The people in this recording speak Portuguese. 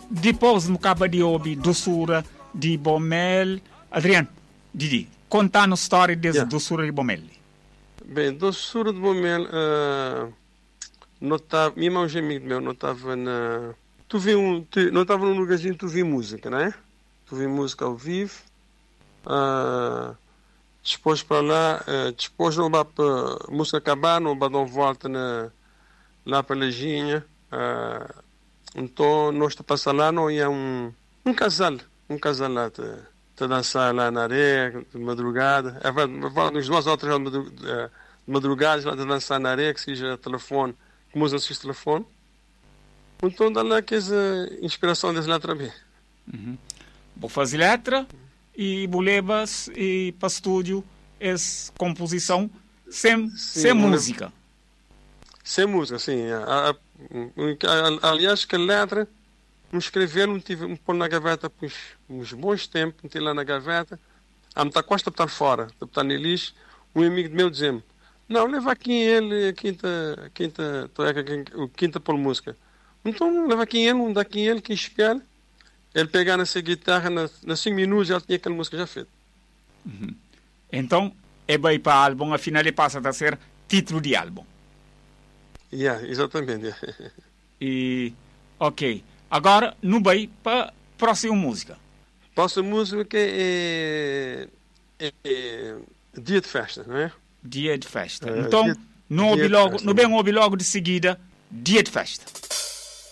depois no acaba de ouvir doçura de Bomel. Adriano, Didi, conta a história dessa doçura de Bomel. Bem, doçura de Bomel, minha irmã é amigo meu, não estava na... não estava num lugarzinho, tu vi música, não é? Tu vi música ao vivo. Depois para lá, depois não vai para música acabar, não vai dar uma volta lá para a Lajinha. Então, nós passamos lá, não ia um casal lá, te dançar lá na areia, de madrugada. Uns 2 ou 3 de madrugada, lá de dançar na areia, que seja telefone, como usa esse telefone. Então, dá lá que essa inspiração dessa letra bem. Vou fazer letra e vou levar e para o estúdio essa composição sem música. Sem música, sim. Aliás, que a letra, me escrever, me pôr na gaveta por uns bons tempos, me ter lá na gaveta, me está quase a botar fora, a botar no lixo. Um amigo meu dizia-me: não, leva aqui ele, quinta por música. Então, leva aqui ele, que espelha. Ele pegar nessa guitarra, nas 5 minutos, já tinha aquela música já feita. Então, é bem para o álbum, afinal ele passa a ser título de álbum. Exatamente. E, ok. Agora, não vai para a próxima música. Próxima música é Dia de Festa, não é? Dia de Festa. Então, não bem ouve logo de seguida, Dia de Festa.